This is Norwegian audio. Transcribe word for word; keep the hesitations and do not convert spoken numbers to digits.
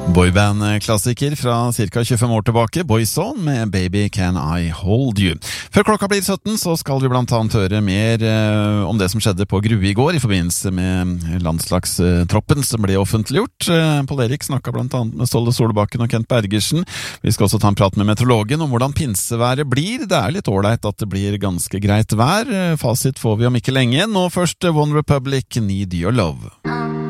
Boyband-klassiker fra ca. tjuefem år tilbake, Boyzone med Baby Can I Hold You. Før klokka blir sytten så skal vi blant annet høre mer eh, om det som skjedde på Grue i går i forbindelse med landslagstroppen som ble offentliggjort. Eh, Pål Erik snakket blant annet med Ståle Solbakken og Kent Bergersen. Vi skal også ta en prat med meteorologen om hvordan pinseværet blir. Det er litt ålreit at det blir ganske greit vær. Fasit får vi om ikke lenge. Nå først One Republic, Need Your Love.